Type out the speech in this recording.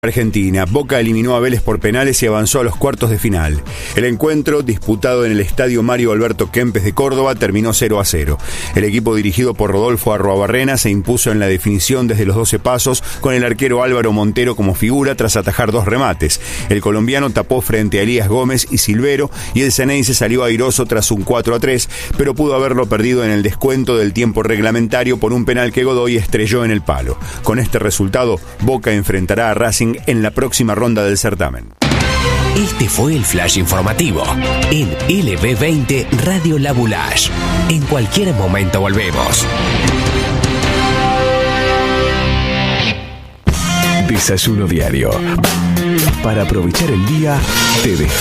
Argentina. Boca eliminó a Vélez por penales y avanzó a los cuartos de final. El encuentro, disputado en el estadio Mario Alberto Kempes de Córdoba, terminó 0-0. El equipo dirigido por Rodolfo Arruabarrena se impuso en la definición desde los 12 pasos, con el arquero Álvaro Montero como figura tras atajar 2 remates. El colombiano tapó frente a Elías Gómez y Silvero, y el Ceneice salió airoso tras un 4-3, pero pudo haberlo perdido en el descuento del tiempo reglamentario por un penal que Godoy estrelló en el palo. Con este resultado, Boca enfrentará a Racing en la próxima ronda del certamen. Este fue el flash informativo en LB20 Radio La Boulage. En cualquier momento volvemos. Desayuno diario. Para aprovechar el día, te